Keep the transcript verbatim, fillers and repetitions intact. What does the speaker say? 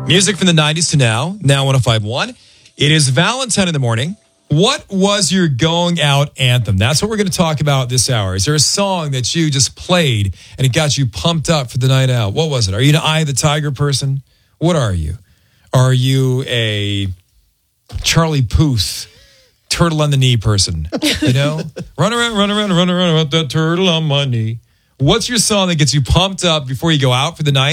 Music from the nineties to now, now one oh five point one. It is Valentine in the morning. What was your going out anthem? That's what we're going to talk about this hour. Is there a song that you just played and it got you pumped up for the night out? What was it? Are you an Eye of the Tiger person? What are you? Are you a Charlie Puth, turtle on the knee person? You know? Run around, run around, run around with that turtle on my knee. What's your song that gets you pumped up before you go out for the night?